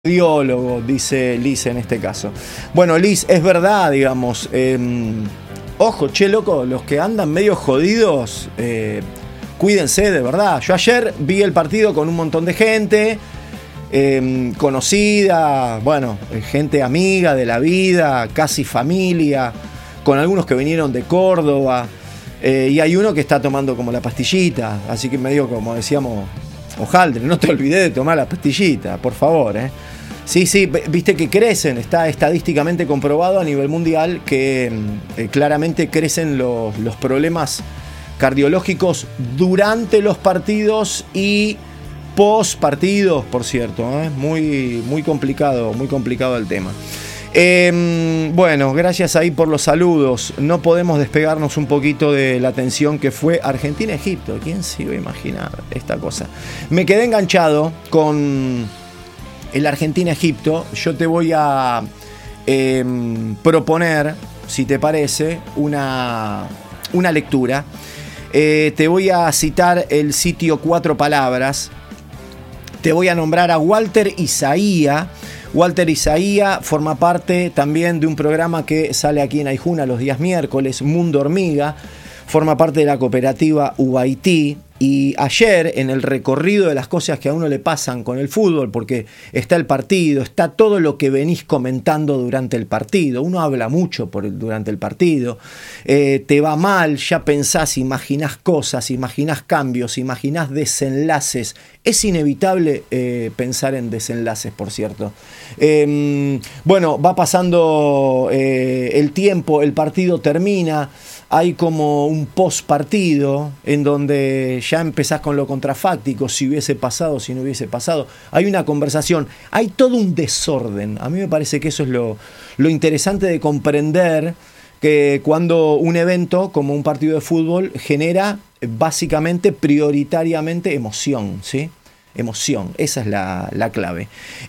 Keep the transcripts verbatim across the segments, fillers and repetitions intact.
Biólogo, dice Liz en este caso. Bueno, Liz, es verdad, digamos. Eh, ojo, che, loco, los que andan medio jodidos, eh, cuídense de verdad. Yo ayer vi el partido con un montón de gente, eh, conocida, bueno, gente amiga de la vida, casi familia, con algunos que vinieron de Córdoba, eh, y hay uno que está tomando como la pastillita, así que medio como decíamos, Ojaldre, no te olvides de tomar la pastillita, por favor, eh. Sí, sí, viste que crecen, está estadísticamente comprobado a nivel mundial que eh, claramente crecen los, los problemas cardiológicos durante los partidos y post partidos, por cierto, ¿eh? Muy, muy complicado, muy complicado el tema. Eh, bueno, gracias ahí por los saludos. No podemos despegarnos un poquito de la tensión que fue Argentina-Egipto. ¿Quién se iba a imaginar esta cosa? Me quedé enganchado con el Argentina-Egipto. Yo te voy a eh, proponer, si te parece, una, una lectura. Eh, te voy a citar el sitio Cuatro Palabras. Te voy a nombrar a Walter Isaía. Walter Isaía forma parte también de un programa que sale aquí en Aijuna los días miércoles, Mundo Hormiga, forma parte de la cooperativa Ubaití. Y ayer, en el recorrido de las cosas que a uno le pasan con el fútbol, porque está el partido, está todo lo que venís comentando durante el partido, uno habla mucho por el, durante el partido, eh, te va mal, ya pensás, imaginás cosas, imaginás cambios, imaginás desenlaces. Es inevitable eh, pensar en desenlaces, por cierto. Eh, bueno, va pasando eh, el tiempo, el partido termina. Hay como un post partido en donde ya empezás con lo contrafáctico, si hubiese pasado, si no hubiese pasado. Hay una conversación, hay todo un desorden. A mí me parece que eso es lo, lo interesante de comprender que cuando un evento como un partido de fútbol genera básicamente, prioritariamente emoción, ¿sí? Emoción, esa es la, la clave.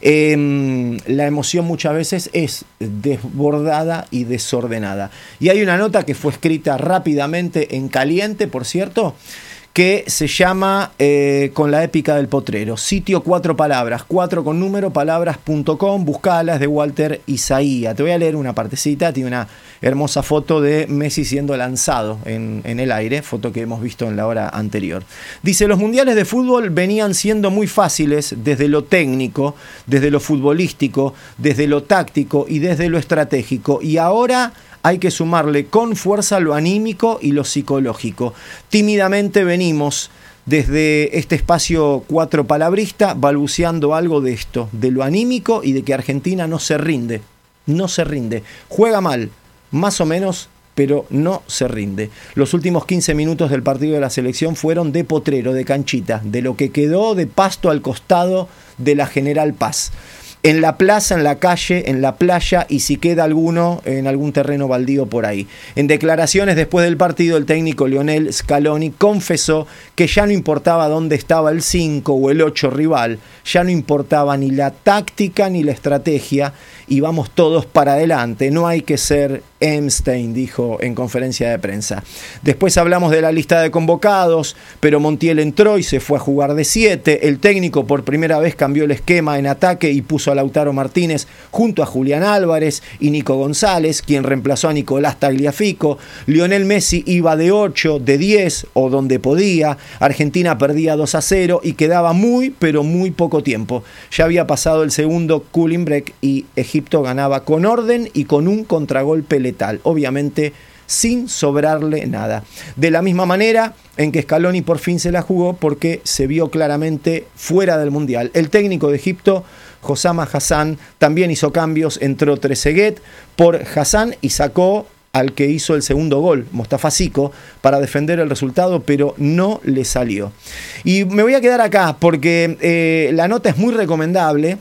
Eh, la emoción muchas veces es desbordada y desordenada. Y hay una nota que fue escrita rápidamente en caliente, por cierto, que se llama eh, Con la épica del potrero. Sitio Cuatro Palabras, cuatro con número, palabras punto com, buscala, es de Walter Isaía. Te voy a leer una partecita, tiene una hermosa foto de Messi siendo lanzado en, en el aire, foto que hemos visto en la hora anterior. Dice, los mundiales de fútbol venían siendo muy fáciles desde lo técnico, desde lo futbolístico, desde lo táctico y desde lo estratégico, y ahora hay que sumarle con fuerza lo anímico y lo psicológico. Tímidamente venimos desde este espacio cuatro palabrista balbuceando algo de esto, de lo anímico y de que Argentina no se rinde, no se rinde, juega mal, más o menos, pero no se rinde. Los últimos quince minutos del partido de la selección fueron de potrero, de canchita, de lo que quedó de pasto al costado de la General Paz. En la plaza, en la calle, en la playa y si queda alguno en algún terreno baldío por ahí. En declaraciones después del partido, el técnico Lionel Scaloni confesó que ya no importaba dónde estaba el cinco o el ocho rival, ya no importaba ni la táctica ni la estrategia y vamos todos para adelante, no hay que ser Einstein, dijo en conferencia de prensa. Después hablamos de la lista de convocados, pero Montiel entró y se fue a jugar de siete. El técnico por primera vez cambió el esquema en ataque y puso a Lautaro Martínez junto a Julián Álvarez y Nico González, quien reemplazó a Nicolás Tagliafico. Lionel Messi iba de ocho, de diez o donde podía. Argentina perdía dos a cero y quedaba muy, pero muy poco tiempo. Ya había pasado el segundo cooling break y Egipto ganaba con orden y con un contragolpe letal, obviamente sin sobrarle nada. De la misma manera en que Scaloni por fin se la jugó porque se vio claramente fuera del Mundial. El técnico de Egipto, Hossam Hassan, también hizo cambios, entró Trezeguet por Hassan y sacó al que hizo el segundo gol, Mostafa Zico, para defender el resultado, pero no le salió. Y me voy a quedar acá porque eh, la nota es muy recomendable.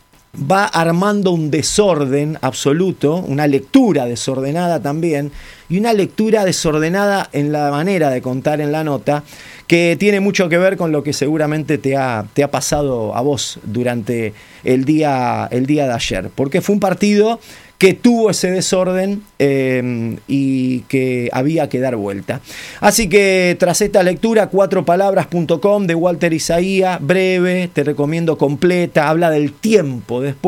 Va armando un desorden absoluto, una lectura desordenada también, y una lectura desordenada en la manera de contar en la nota, que tiene mucho que ver con lo que seguramente te ha, te ha pasado a vos durante el día, el día de ayer, porque fue un partido que tuvo ese desorden eh, y que había que dar vuelta. Así que tras esta lectura, cuatro palabras punto com de Walter Isaía, breve, te recomiendo completa, habla del tiempo después.